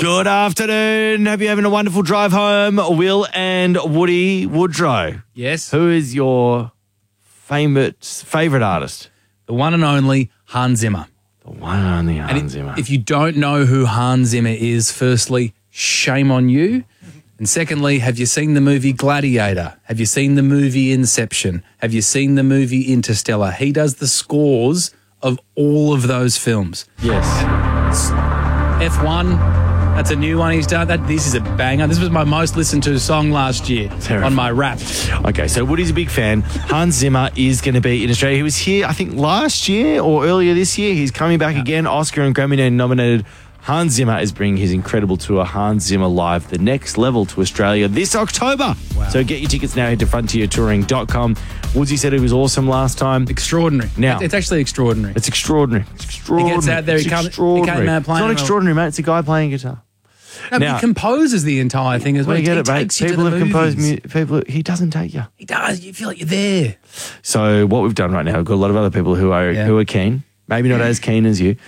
Good afternoon. Hope you're having a wonderful drive home. Will and Woody Woodrow. Yes. Who is your favourite artist? The one and only Hans Zimmer. The one and only And Hans Zimmer. if you don't know who Hans Zimmer is, firstly, shame on you. And secondly, have you seen the movie Gladiator? Have you seen the movie Inception? Have you seen the movie Interstellar? He does the scores of all of those films. Yes. F1, that's a new one he's done. This is a banger. This was my most listened to song last year on my rap. Okay, so Woody's a big fan. Hans Zimmer is going to be in Australia. He was here, I think, last year or earlier this year. He's coming back again. Oscar and Grammy nominated. Hans Zimmer is bringing his incredible tour, Hans Zimmer Live, The Next Level, to Australia this October. Wow. So get your tickets now. Head to frontiertouring.com. Woodsy said it was awesome last time. Extraordinary. Now, it's actually extraordinary. It's extraordinary. It's extraordinary. He gets out there, he came playing. out playing. It's not extraordinary, mate. It's a guy playing guitar. No, but he composes the entire thing as well. You get it, mate. Takes you People to the have composed movies. music. He doesn't take you. He does. You feel like you're there. So what we've done right now, we've got a lot of other people who are keen, maybe not as keen as you.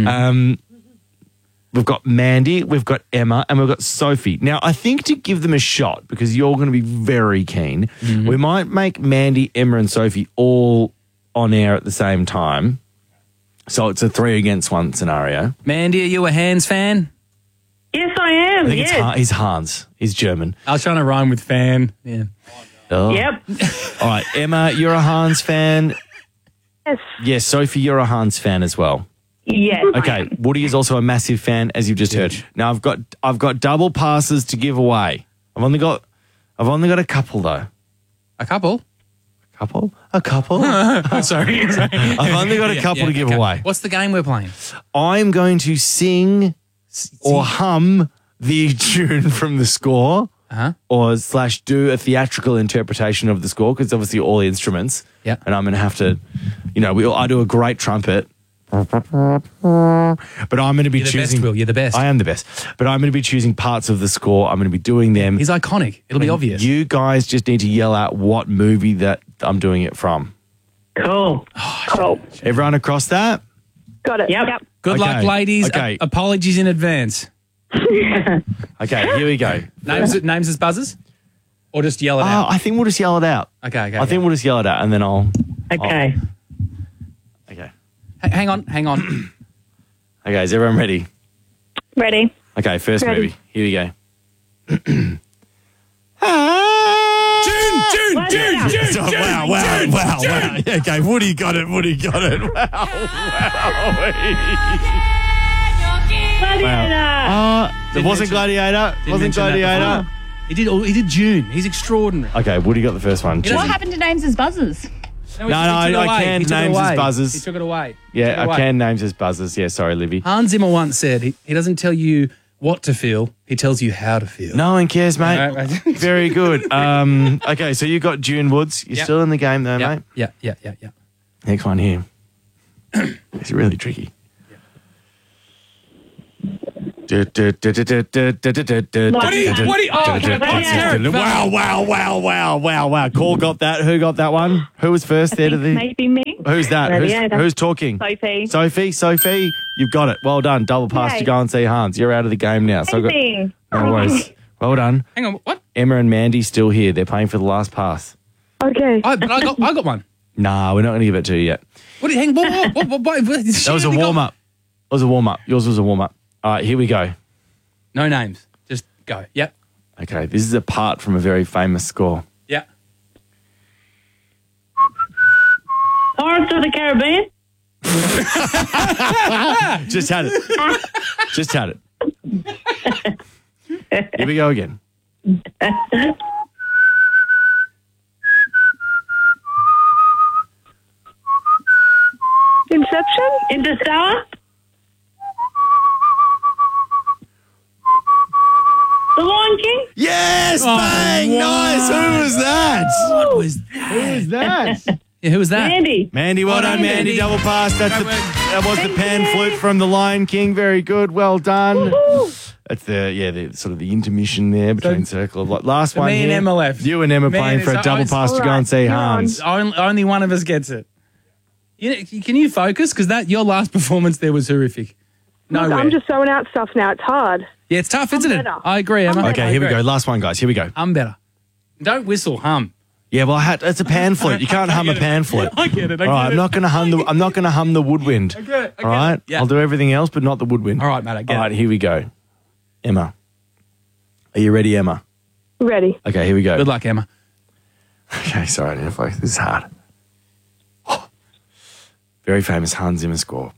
We've got Mandy, we've got Emma, and we've got Sophie. Now, I think to give them a shot, because you're going to be very keen, we might make Mandy, Emma, and Sophie all on air at the same time. So it's a 3 against 1 scenario. Mandy, are you a Hans fan? Yes, I am. I think he's Hans. He's German. I was trying to rhyme with fan. Yeah. Oh. Yep. All right, Emma, you're a Hans fan. Yes. Yes, Sophie, you're a Hans fan as well. Yes. Okay, Woody is also a massive fan, as you've just heard. Now I've got double passes to give away. I've only got a couple though. A couple? A couple? Sorry. I've only got a couple to give away. What's the game we're playing? I'm going to sing or hum the tune from the score, or / do a theatrical interpretation of the score, because obviously all the instruments. Yeah. And I'm going to have to, I do a great trumpet. But I'm going to be You're the choosing. best, Will. You're the best. I am the best. But I'm going to be choosing parts of the score. I'm going to be doing them. He's iconic. It'll be obvious. You guys just need to yell out what movie that I'm doing it from. Cool. Cool. Everyone across that? Got it. Yep. Good luck, ladies. Okay. Apologies in advance. Okay, here we go. Names as buzzers? Or just yell it out? I think we'll just yell it out. Okay. I think we'll just yell it out, and then I'll... Okay. Okay. Hang on. Okay, is everyone ready? Ready. Okay, first Ready. movie. Here we go. June! Wow. Okay, Woody got it. Gladiator. It wasn't Gladiator. Wasn't Gladiator. He did June. He's extraordinary. Okay, Woody got the first one. What happened to names as buzzers? I can names as buzzers. He took it away. Yeah, I can names as buzzers. Yeah, sorry, Livy. Hans Zimmer once said he doesn't tell you what to feel, he tells you how to feel. No one cares, mate. Right. Very good. Okay, so you got June Woods. You're still in the game though, mate. Yeah. Next one here. It's really tricky. What? Wow. Call got that. Who got that one? Who was first there to the... Maybe me. Who's that? Who's talking? Sophie, you've got it. Well done. Double pass to go and see Hans. You're out of the game now. So Amazing. no worries. Well done. Hang on, what? Emma and Mandy still here. They're paying for the last pass. Okay. I got one. Nah, we're not going to give it to you yet. What? That was a warm-up. Yours was a warm-up. All right, here we go. No names. Just go. Yep. Okay, this is a part from a very famous score. Yeah. Pirates of the Caribbean. Just had it. Here we go again. Inception. Interstellar. The Lion King. Yes, bang! Nice. Who was that? What was that? Who was that? Yeah, who was that? Mandy. Well done, Mandy. Double pass. That was the pan flute from the Lion King. Very good. Well done. Woo-hoo. That's the sort of the intermission there between Circle of Life. Last one. Me and here. Emma left. You and Emma Man, playing for a it's- double it's pass to all go and right. see You're Hans. Only one of us gets it. Can you focus? Because your last performance there was horrific. Nowhere. I'm just throwing out stuff now. It's hard. Yeah, it's tough, isn't it? better. I agree, Emma. I'm Okay, here we go. Last one, guys. Here we go. I'm better. Don't whistle, hum. Yeah, well, it's a pan flute. You can't hum a pan flute. I get it. All right, I'm not going to hum the woodwind. I get it. All right, Yeah. I'll do everything else, but not the woodwind. All right, mate, I get All right, it. here we go. Emma, are you ready, Emma? Ready. Okay, here we go. Good luck, Emma. Okay, sorry, I need to focus. This is hard. Very famous Hans Zimmer score.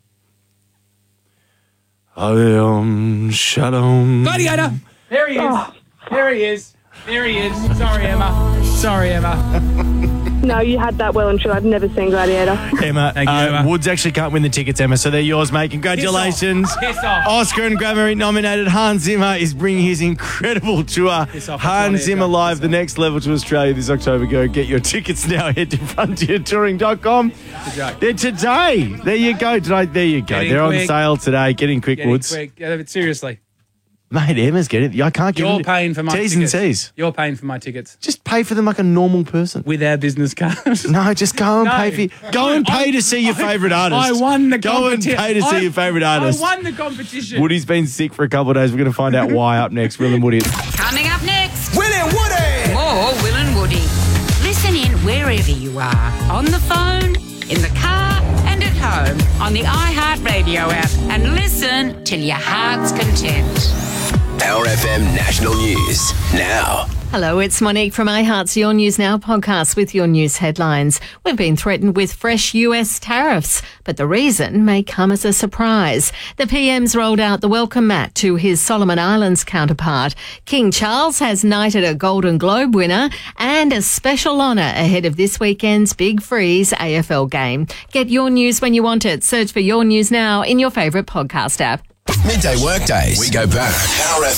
Shalom. Gladiator. There he is. There he is. There he is. Sorry, Emma. Sorry, Emma. No, you had that well and true. I've never seen Gladiator. Emma, Thank you, Emma. Woods actually can't win the tickets, Emma, so they're yours, mate. Congratulations. Piss off. Oscar and Grammy nominated Hans Zimmer is bringing his incredible tour. Piss off. Hans Zimmer Piss Live, off. the next level to Australia this October. Go get your tickets now. Head to frontiertouring.com. They're today. There you go. There you go. Get in They're on quick. sale today. Get in quick, Get it Woods. quick. Get it seriously. Mate, Emma's getting it. I can't give You're it. paying for my T's tickets. and C's. You're paying for my tickets. Just pay for them like a normal person. With our business card. No, just go and No. pay for. Go and pay to see your favourite artist. I won the Go competition. and pay to see your favourite artist. I won the competition. Woody's been sick for a couple of days. We're going to find out why up next. Will and Woody. Coming up next, Will and Woody! more Will and Woody. Listen in wherever you are. On the phone, in the car, and at home. On the iHeartRadio app. And listen till your heart's content. Our FM National News now. Hello, it's Monique from iHeart's Your News Now podcast with your news headlines. We've been threatened with fresh US tariffs, but the reason may come as a surprise. The PM's rolled out the welcome mat to his Solomon Islands counterpart. King Charles has knighted a Golden Globe winner and a special honour ahead of this weekend's Big Freeze AFL game. Get your news when you want it. Search for Your News Now in your favourite podcast app. Midday workdays. We go back. Our FM.